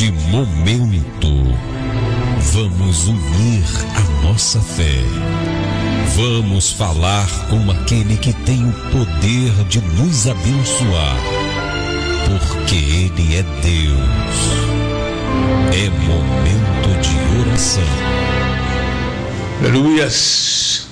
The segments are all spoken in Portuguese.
Neste momento, vamos unir a nossa fé. Vamos falar com aquele que tem o poder de nos abençoar, porque Ele é Deus. É momento de oração. Aleluias.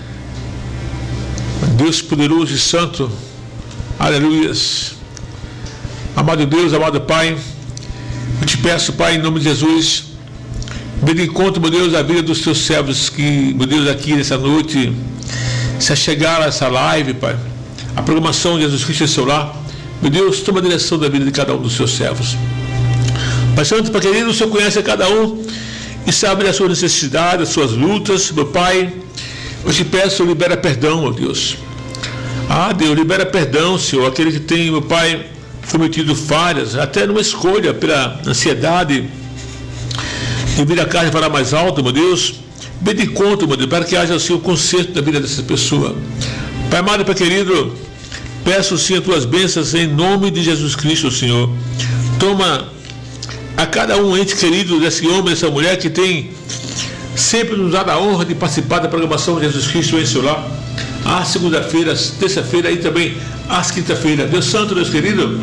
Deus poderoso e santo. Aleluias. Amado Deus, amado Pai, eu te peço, Pai, em nome de Jesus, me dê conta, meu Deus, a vida dos teus servos que, meu Deus, aqui nessa noite, se chegar a essa live, Pai, a programação de Jesus Cristo em seu lar, meu Deus, toma a direção da vida de cada um dos seus servos. Pai Santo, Pai querido, o Senhor conhece a cada um e sabe das suas necessidades, das suas lutas, meu Pai, eu te peço, libera perdão, meu Deus. Ah, Deus, libera perdão, Senhor, aquele que tem, meu Pai, cometido falhas, até numa escolha pela ansiedade de vir a casa para mais alto, meu Deus, me dê conta, meu Deus, para que haja assim o conserto da vida dessa pessoa. Pai amado, Pai querido, peço sim as tuas bênçãos em nome de Jesus Cristo, Senhor. Toma a cada um ente querido desse homem, dessa mulher que tem sempre nos dado a honra de participar da programação de Jesus Cristo em seu lar, às segunda-feiras, terça-feira e também às quinta-feira. Deus Santo, Deus querido,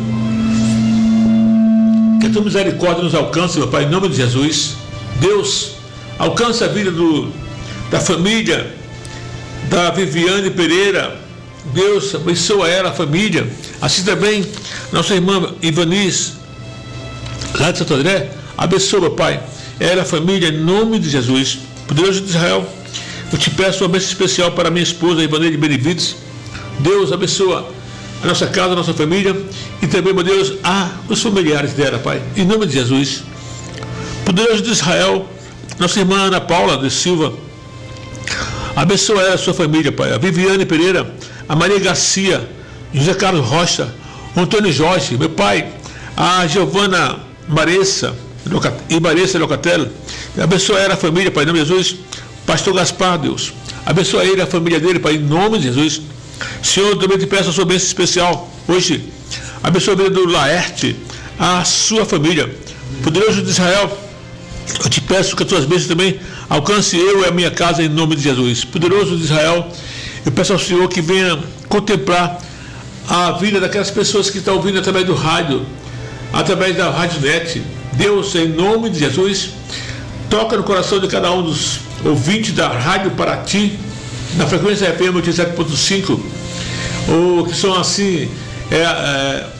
que a tua misericórdia nos alcance, meu Pai, em nome de Jesus. Deus, alcança a vida da família da Viviane Pereira. Deus, abençoa ela, a família. Assim também, nossa irmã Ivanice, lá de Santo André, abençoa, Pai, ela, a família, em nome de Jesus. Poderoso de Israel, eu te peço uma bênção especial para minha esposa, Ivaneide Benevides. Deus, abençoa a nossa casa, a nossa família e também, meu Deus, os familiares dela, Pai, em nome de Jesus. Poderoso de Israel, nossa irmã Ana Paula de Silva, abençoa ela, a sua família, Pai, a Viviane Pereira, a Maria Garcia, José Carlos Rocha, Antônio Jorge, meu Pai, a Giovana Maressa e Maressa Locatelli, abençoa ela, a família, Pai, em nome de Jesus. Pastor Gaspar, Deus, abençoa ele, a família dele, Pai, em nome de Jesus. Senhor, também te peço a sua bênção especial hoje. Abençoa a vida do Laerte, a sua família. Poderoso de Israel, eu te peço que as tuas bênçãos também alcance eu e a minha casa em nome de Jesus. Poderoso de Israel, eu peço ao Senhor que venha contemplar a vida daquelas pessoas que estão ouvindo através do rádio, através da Rádio Net. Deus, em nome de Jesus, toca no coração de cada um dos ouvintes da Rádio Paraty, na frequência FM 87.5, ou que são assim,